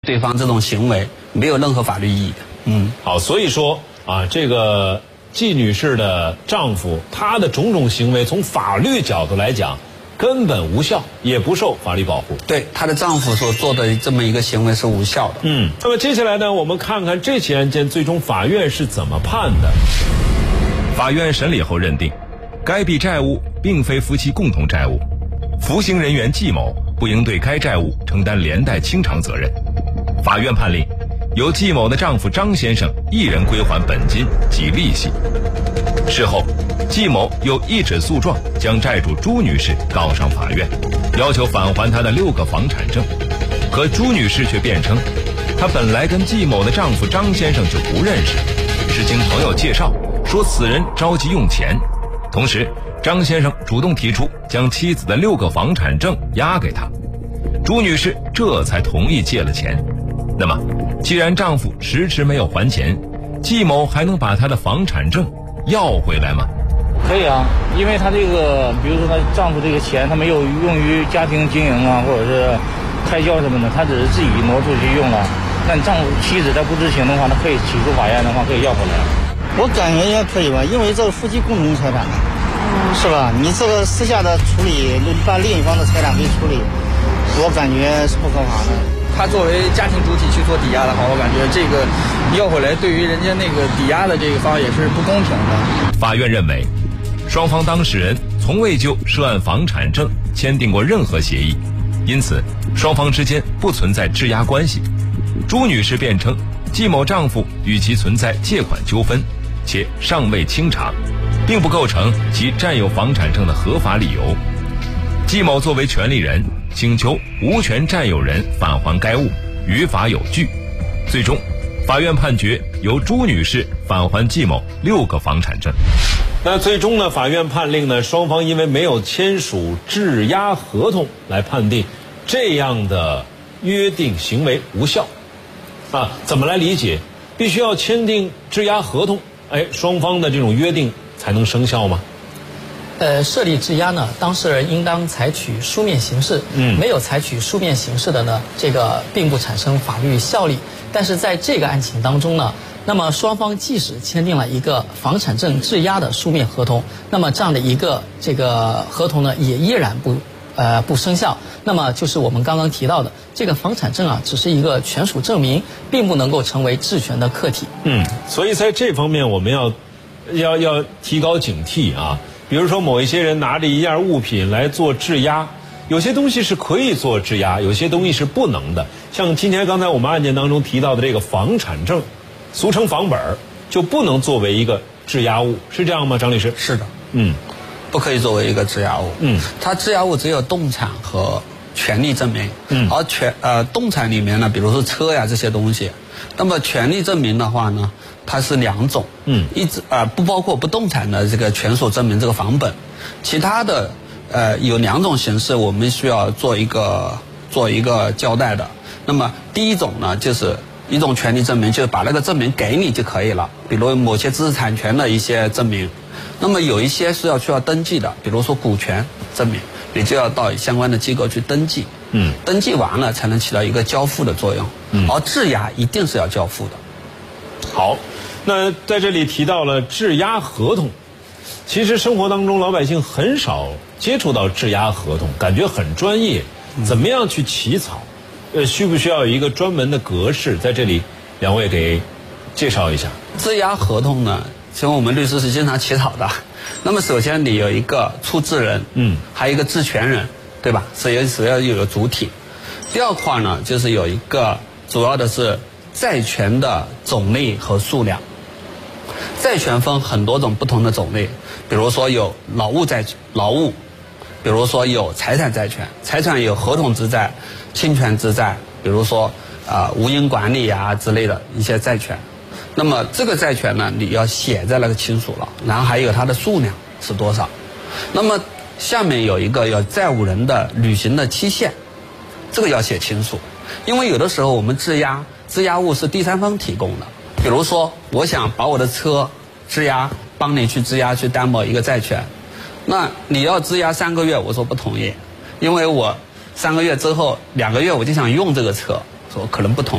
对方这种行为没有任何法律意义的。 好，所以说啊，这个季女士的丈夫他的种种行为，从法律角度来讲，根本无效，也不受法律保护。 对，她的丈夫所做的这么一个行为是无效的。 那么接下来呢，我们看看这起案件最终法院是怎么判的。 法院审理后认定，该笔债务并非夫妻共同债务，服刑人员季某不应对该债务承担连带清偿责任。法院判令，由季某的丈夫张先生一人归还本金及利息。事后，季某又一纸诉状将债主朱女士告上法院，要求返还她的6个房产证。可朱女士却辩称，她本来跟季某的丈夫张先生就不认识，是经朋友介绍说此人着急用钱，同时张先生主动提出将妻子的6个房产证押给他，朱女士这才同意借了钱。那么既然丈夫迟迟没有还钱，季某还能把她的房产证要回来吗？ 可以啊，因为她这个比如说她丈夫这个钱她没有用于家庭经营啊，或者是开销什么的，她只是自己挪出去用了，那你妻子她不知情的话，她可以起诉法院的话可以要回来。 我感觉也可以吧，因为这个夫妻共同财产是吧？你这个私下的处理，把另一方的财产给处理，我感觉是不合法的。 他作为家庭主体去做抵押的话，我感觉这个要回来对于人家那个抵押的这个方也是不公平的。 法院认为，双方当事人从未就涉案房产证签订过任何协议，因此双方之间不存在质押关系。朱女士辩称，季某丈夫与其存在借款纠纷，且尚未清偿，并不构成其占有房产证的合法理由。季某作为权利人，请求无权占有人返还该物，于法有据。最终，法院判决由朱女士返还季某6个房产证。 那最终呢，法院判令呢，双方因为没有签署质押合同，来判定这样的约定行为无效。怎么来理解？必须要签订质押合同，双方的这种约定才能生效吗？ 设立质押呢，当事人应当采取书面形式。没有采取书面形式的呢，这个并不产生法律效力。但是在这个案情当中呢，那么双方即使签订了一个房产证质押的书面合同，那么这样的一个这个合同呢，也依然不生效。那么就是我们刚刚提到的，这个房产证啊，只是一个权属证明，并不能够成为质权的客体。 所以在这方面我们要提高警惕啊。比如说某一些人拿着一件物品来做质押，有些东西是可以做质押，有些东西是不能的。像今天刚才我们案件当中提到的这个房产证，俗称房本，就不能作为一个质押物，是这样吗，张律师？ 是的。不可以作为一个质押物。它质押物只有动产和权利证明。而动产里面呢，比如说车呀这些东西，那么权利证明的话呢，它是2种。不包括不动产的这个权属证明这个房本，其他的有2种形式我们需要做一个交代的。那么第一种呢，就是一种权利证明，就是把那个证明给你就可以了，比如某些知识产权的一些证明。那么有一些是需要登记的，比如说股权证明，你就要到相关的机构去登记。登记完了才能起到一个交付的作用。而质押一定是要交付的。 好，那在这里提到了质押合同，其实生活当中老百姓很少接触到质押合同，感觉很专业，怎么样去起草？需不需要有一个专门的格式？在这里2位给介绍一下。 质押合同呢，其实我们律师是经常起草的。那么首先你有一个出质人，还有一个质权人，对吧？首要有个主体。第二块呢，就是有一个主要的是债权的种类和数量。债权分很多种不同的种类，比如说有劳务，比如说有财产债权，财产有合同之债、侵权之债，比如说无因管理啊之类的一些债权。那么这个债权呢，你要写在那个亲属了，然后还有它的数量是多少。那么下面有一个有债务人的履行的期限，这个要写清楚。因为有的时候我们质押物是第三方提供的，比如说我想把我的车质押，帮你去质押去担保一个债权，那你要质押3个月，我说不同意，因为我3个月之后2个月我就想用这个车，说可能不同